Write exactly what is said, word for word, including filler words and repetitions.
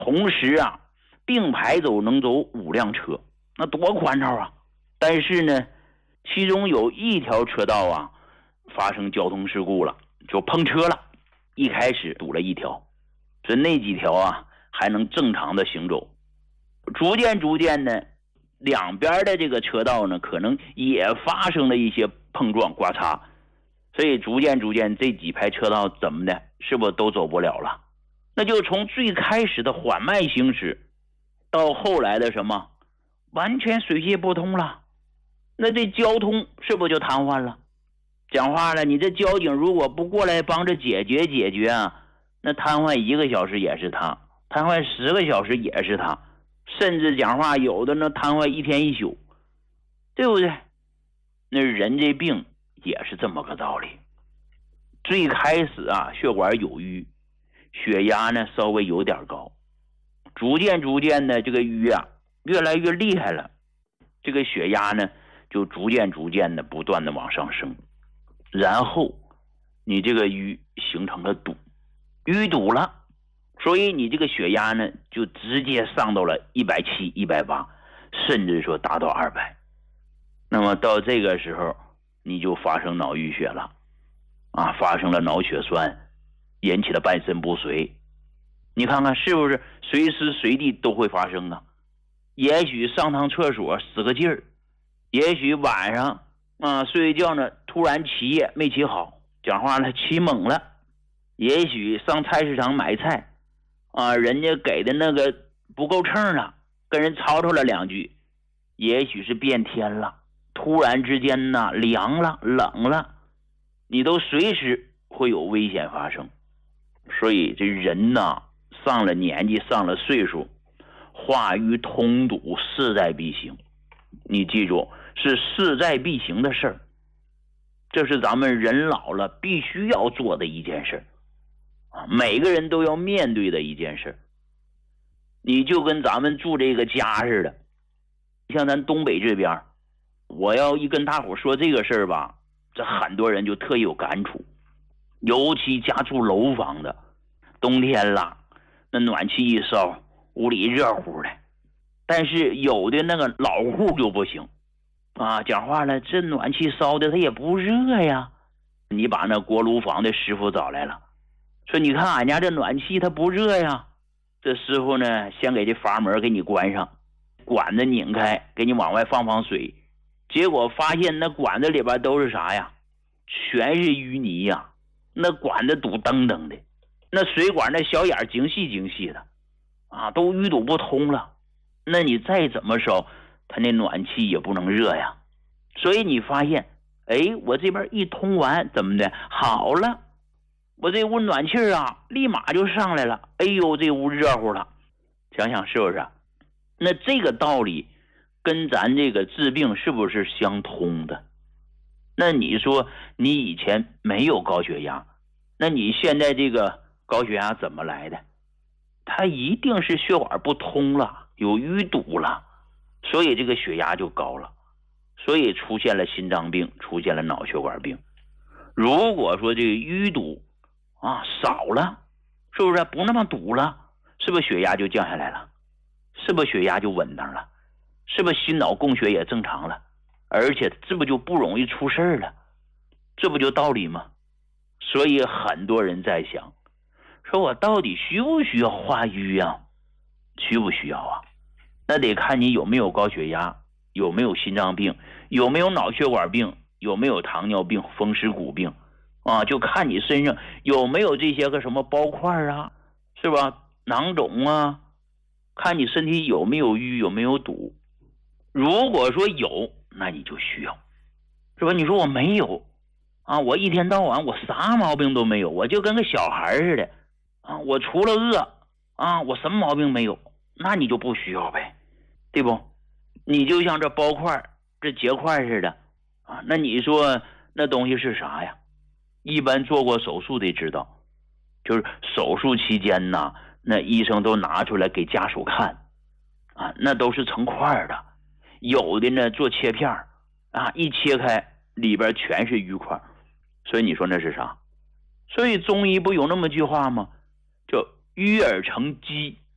同时啊并排走能走五辆车，那多宽敞啊！但是呢，其中有一条车道啊发生交通事故了，就碰车了。一开始堵了一条，所以那几条啊还能正常的行走。逐渐逐渐呢，两边的这个车道呢可能也发生了一些碰撞刮擦，所以逐渐逐渐这几排车道怎么的，是不是都走不了了？那就从最开始的缓慢行驶到后来的什么完全水泄不通了，那这交通是不是就瘫痪了？讲话了，你这交警如果不过来帮着解决解决啊，那瘫痪一个小时也是他，瘫痪十个小时也是他，甚至讲话有的呢瘫痪一天一宿，对不对？那人这病也是这么个道理。最开始啊血管有淤，血压呢稍微有点高，逐渐逐渐的这个淤啊越来越厉害了，这个血压呢就逐渐逐渐的不断的往上升，然后你这个淤形成了堵，淤堵了，所以你这个血压呢就直接上到了一百七、一百八，甚至说达到二百。那么到这个时候你就发生脑淤血了啊，发生了脑血栓，引起了半身不遂。你看看是不是随时随地都会发生啊？也许上趟厕所使个劲儿，也许晚上啊睡觉呢突然起夜没起好，讲话了起猛了，也许上菜市场买菜啊，人家给的那个不够称了，跟人吵吵了两句，也许是变天了，突然之间呢凉了冷了，你都随时会有危险发生。所以这人呢上了年纪上了岁数，化瘀通堵势在必行，你记住是势在必行的事儿，这是咱们人老了必须要做的一件事啊，每个人都要面对的一件事。你就跟咱们住这个家似的，像咱东北这边，我要一跟大伙说这个事儿吧，这很多人就特有感触，尤其家住楼房的，冬天了那暖气一烧屋里热乎的，但是有的那个老户就不行啊，讲话了，这暖气烧的它也不热呀，你把那锅炉房的师傅找来了，说你看俺家这暖气它不热呀，这师傅呢先给这阀门给你关上，管子拧开给你往外放放水，结果发现那管子里边都是啥呀，全是淤泥呀，那管子堵登登的，那水管那小眼精细精细的啊，都淤堵不通了，那你再怎么烧它那暖气也不能热呀。所以你发现哎，我这边一通完怎么的好了，我这屋暖气啊立马就上来了，哎呦这屋热乎了，想想是不是？那这个道理跟咱这个治病是不是相通的？那你说你以前没有高血压，那你现在这个高血压怎么来的？它一定是血管不通了，有淤堵了，所以这个血压就高了，所以出现了心脏病，出现了脑血管病。如果说这个淤堵啊少了，是不是不那么堵了，是不是血压就降下来了，是不是血压就稳当了，是不是心脑供血也正常了，而且这不就不容易出事了，这不就道理吗？所以很多人在想，说我到底需不需要化瘀啊？需不需要啊？那得看你有没有高血压，有没有心脏病，有没有脑血管病，有没有糖尿病、风湿骨病啊？就看你身上有没有这些个什么包块啊，是吧？囊肿啊，看你身体有没有瘀，有没有堵。如果说有，那你就需要，是吧？你说我没有啊，我一天到晚我啥毛病都没有，我就跟个小孩似的啊，我除了饿啊，我什么毛病没有，那你就不需要呗，对不？你就像这包块这结块似的啊，那你说那东西是啥呀？一般做过手术的知道，就是手术期间呢，那医生都拿出来给家属看啊，那都是成块的，有的呢做切片啊，一切开里边全是瘀块，所以你说那是啥？所以中医不有那么句话吗？叫淤而成积